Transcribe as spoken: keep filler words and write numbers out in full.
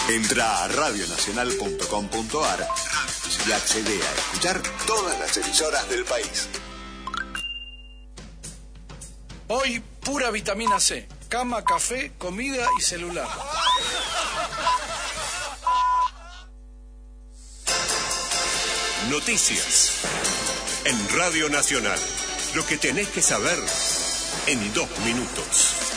Entra a radio nacional punto com punto a r y accede a escuchar todas las emisoras del país. Hoy, pura vitamina C. Cama, café, comida y celular. Noticias. En Radio Nacional. Lo que tenés que saber en dos minutos.